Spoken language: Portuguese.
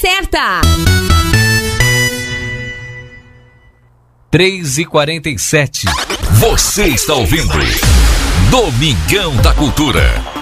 certa. 3h47. Você está ouvindo Domingão da Cultura.